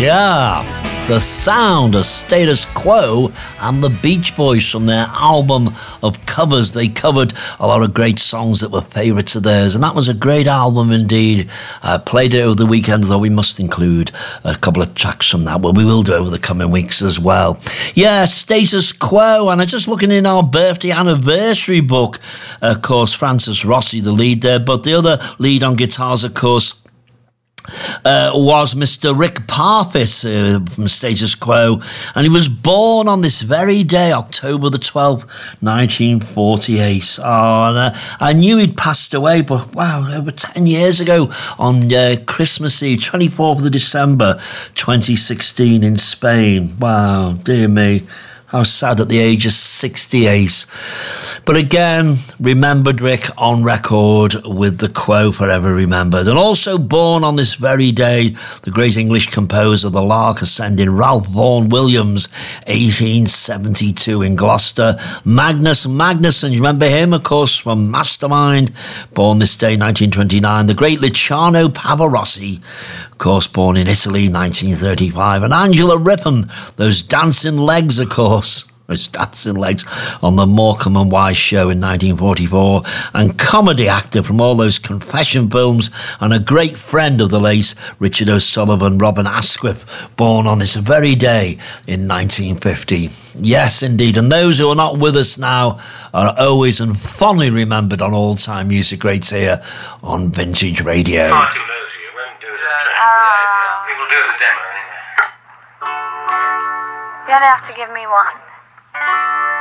Yeah, the sound of Status Quo and the Beach Boys from their album of covers. They covered a lot of great songs that were favourites of theirs, and that was a great album indeed. Played it over the weekend, though we must include a couple of tracks from that. Well, we will do over the coming weeks as well. Yeah, Status Quo, and I'm just looking in our birthday anniversary book. Of course, Francis Rossi, the lead there, but the other lead on guitars, of course, was Mr. Rick Parfitt from Status Quo, and he was born on this very day, October the 12th, 1948. And I knew he'd passed away, but wow, over 10 years ago on Christmas Eve, 24th of December 2016 in Spain. Wow, dear me. How sad at the age of 68. But again, remembered Rick on record with the Quo, forever remembered. And also born on this very day, the great English composer, the Lark Ascending, Ralph Vaughan Williams, 1872 in Gloucester. Magnus Magnusson, you remember him, of course, from Mastermind, born this day, 1929. The great Luciano Pavarotti, of course, born in Italy, 1935. And Angela Rippon, those dancing legs, of course. Those dancing legs on the Morecambe and Wise show in 1944. And comedy actor from all those Confession films, and a great friend of the late Richard O'Sullivan, Robin Asquith, born on this very day in 1950. Yes, indeed. And those who are not with us now are always and fondly remembered on all-time music greats here on Vintage Radio. We'll do the demo anyway. You only have to give me one.